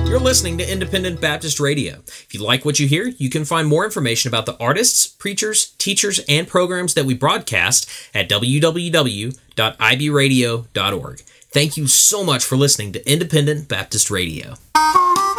You're listening to Independent Baptist Radio. If you like what you hear, you can find more information about the artists, preachers, teachers, and programs that we broadcast at www.ibradio.org. Thank you so much for listening to Independent Baptist Radio.